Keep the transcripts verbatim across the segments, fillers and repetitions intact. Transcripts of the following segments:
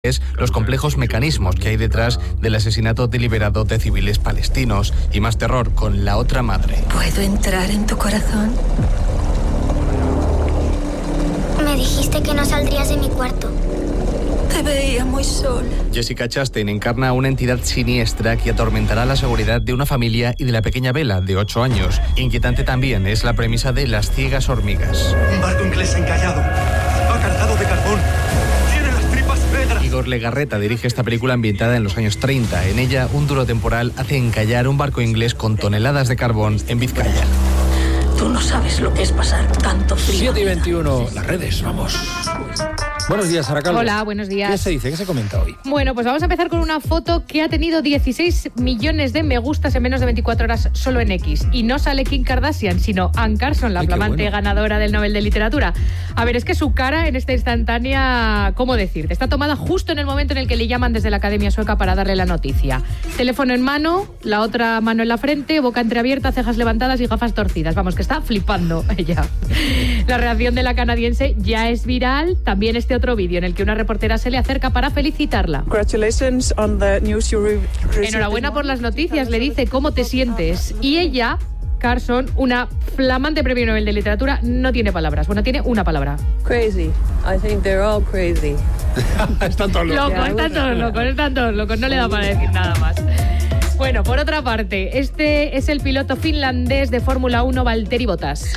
los complejos mecanismos que hay detrás del asesinato deliberado de civiles palestinos y más terror con La otra madre. ¿Puedo entrar en tu corazón? Me dijiste que no saldrías de mi cuarto. Te veía muy sola. Jessica Chastain encarna a una entidad siniestra que atormentará la seguridad de una familia y de la pequeña Bella, de ocho años. Inquietante también es la premisa de Las ciegas hormigas. Un barco inglés encallado. Va cargado de carbón. Tiene las tripas negras. Igor Legarreta dirige esta película ambientada en los años treinta. En ella, un duro temporal hace encallar un barco inglés con toneladas de carbón en Vizcaya. Tú no sabes lo que es pasar tanto frío. siete y veintiuno, las redes, vamos. Buenos días, Sara Calvo. Hola, buenos días. ¿Qué se dice? ¿Qué se comenta hoy? Bueno, pues vamos a empezar con una foto que ha tenido dieciséis millones de me gustas en menos de veinticuatro horas solo en X. Y no sale Kim Kardashian, sino Anne Carson, la Ay, flamante bueno. ganadora del Nobel de Literatura. A ver, es que su cara en esta instantánea, ¿cómo decirte? Está tomada justo en el momento en el que le llaman desde la Academia Sueca para darle la noticia. Teléfono en mano, la otra mano en la frente, boca entreabierta, cejas levantadas y gafas torcidas. Vamos, que está flipando ella. La reacción de la canadiense ya es viral. También este otro vídeo en el que una reportera se le acerca para felicitarla. Congratulations on the news you re- Enhorabuena por las noticias, le dice, ¿cómo te sientes? Y ella, Carson, una flamante premio Nobel de Literatura, no tiene palabras. Bueno, tiene una palabra. Crazy. I think they're all crazy. Están todos locos. Loco, están todos locos, están todos locos, no le da para decir nada más. Bueno, por otra parte, este es el piloto finlandés de Fórmula uno, Valtteri Bottas,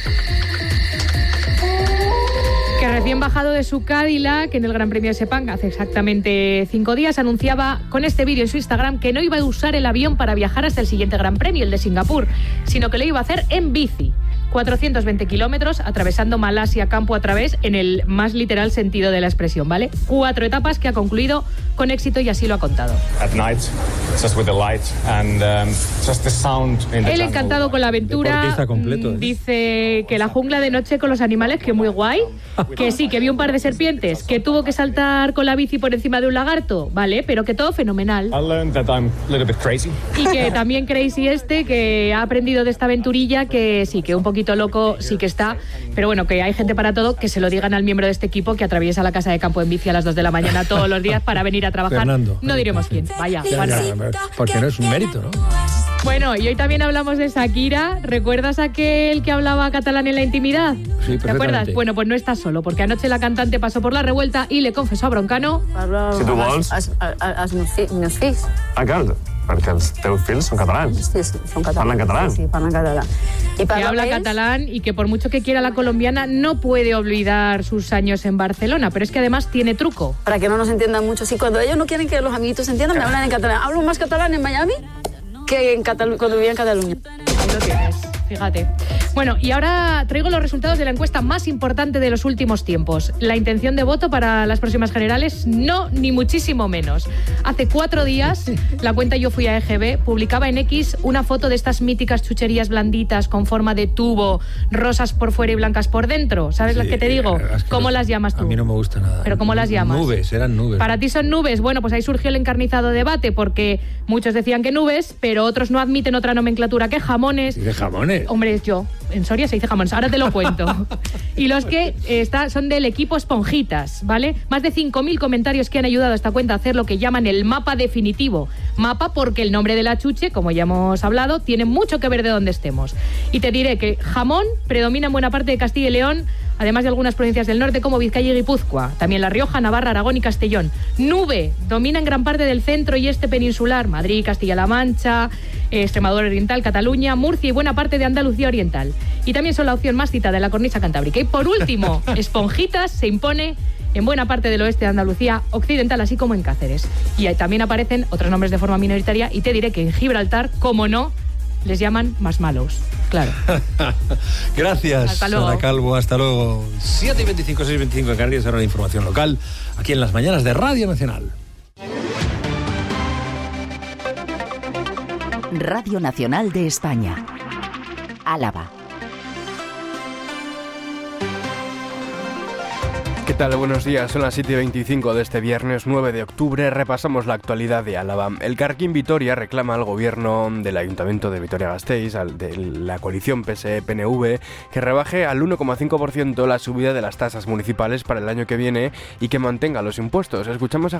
que recién bajado de su Cadillac en el Gran Premio de Sepang hace exactamente cinco días, anunciaba con este vídeo en su Instagram que no iba a usar el avión para viajar hasta el siguiente Gran Premio, el de Singapur, sino que lo iba a hacer en bici. cuatrocientos veinte kilómetros, atravesando Malasia campo a través, en el más literal sentido de la expresión, ¿vale? Cuatro etapas que ha concluido con éxito y así lo ha contado. At night, just with the light and um, just the sound in the Él jungle. encantado con la aventura, Deportista completo, ¿eh? dice que la jungla de noche con los animales, que muy guay, que sí, que vio un par de serpientes, que tuvo que saltar con la bici por encima de un lagarto, vale, pero que todo fenomenal. I learned that I'm a little bit crazy. Y que también Crazy este, que ha aprendido de esta aventurilla, que sí, que un poquito loco sí que está, pero bueno, que hay gente para todo, que se lo digan al miembro de este equipo que atraviesa la casa de campo en bici a las dos de la mañana todos los días para venir a trabajar. Fernando. No diremos quién, vaya. Ya, bueno. ya, porque no es un mérito, ¿no? Bueno, y hoy también hablamos de Shakira. ¿Recuerdas aquel que hablaba catalán en la intimidad? Sí, ¿Te perfectamente. acuerdas? Bueno, pues no está solo, porque anoche la cantante pasó por la revuelta y le confesó a Broncano. Si tu vols. Als, als, als meus, fi, meus fills. Ah, claro, perquè els teus fills són catalans. Sí, sí, són catalans. Parlen català. Sí, sí, parlen català. I Que habla catalán y que por mucho que quiera la colombiana no puede olvidar sus años en Barcelona, pero es que además tiene truco. Para que no nos entiendan mucho. Sí, cuando ellos no quieren que los amiguitos se entiendan, me hablan en catalán. Hablo más catalán en Miami que en Catalu- cuando vivía en Cataluña. Ahí lo tienes, fíjate. Bueno, y ahora traigo los resultados de la encuesta más importante de los últimos tiempos. La intención de voto para las próximas generales, no, ni muchísimo menos. Hace cuatro días, la cuenta Yo Fui a E G B publicaba en X una foto de estas míticas chucherías blanditas con forma de tubo, rosas por fuera y blancas por dentro. ¿Sabes las Sí, que te digo? es que ¿Cómo no- las llamas tú? A mí no me gusta nada. ¿Pero cómo las llamas? Nubes, eran nubes. Para ti son nubes. Bueno, pues ahí surgió el encarnizado debate, porque muchos decían que nubes, pero otros no admiten otra nomenclatura que jamones. ¿Y de jamones? Hombre, yo, en Soria se dice jamones, ahora te lo cuento. Y los que eh, está, son del equipo Esponjitas, ¿vale? Más de cinco mil comentarios que han ayudado a esta cuenta a hacer lo que llaman el mapa definitivo. Mapa porque el nombre de la chuche, como ya hemos hablado, tiene mucho que ver de dónde estemos. Y te diré que jamón predomina en buena parte de Castilla y León, además de algunas provincias del norte como Vizcaya y Guipúzcoa. También La Rioja, Navarra, Aragón y Castellón. Nube domina en gran parte del centro y este peninsular, Madrid, Castilla-La Mancha, eh, Extremadura Oriental, Cataluña, Murcia y buena parte de Andalucía Oriental. Y también son la opción más citada en la cornisa cantábrica. Y por último, Esponjitas se impone en buena parte del oeste de Andalucía occidental, así como en Cáceres. Y ahí también aparecen otros nombres de forma minoritaria, y te diré que en Gibraltar, como no, les llaman marshmallows. Claro. Gracias, Hasta luego. Sara Calvo. Hasta luego. siete y veinticinco, seis y veinticinco en Canarias, ahora la información local, aquí en las mañanas de Radio Nacional. Radio Nacional de España. Álava. ¿Qué tal? Buenos días, son las siete y veinticinco de este viernes nueve de octubre. Repasamos la actualidad de Álava. El Carquín Vitoria reclama al gobierno del Ayuntamiento de Vitoria-Gasteiz, al de la coalición P S E P N V, que rebaje al uno coma cinco por ciento la subida de las tasas municipales para el año que viene y que mantenga los impuestos. Escuchamos a